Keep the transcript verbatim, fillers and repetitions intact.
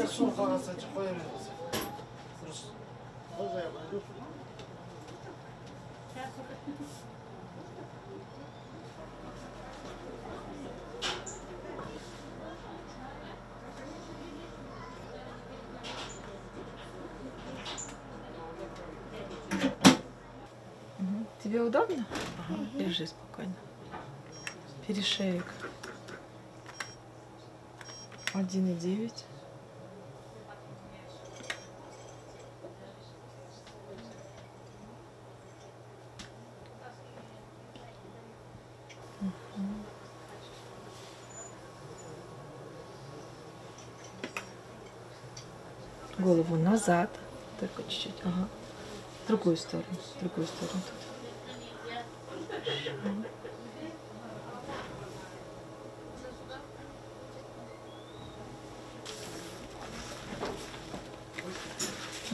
Sadece sol fakat sadece koyabiliriz. Burası. Тебе удобно? Ага, лежи спокойно. Перешеек. Один и девять. Голову назад. Только чуть-чуть. Ага. В другую сторону. В другую сторону.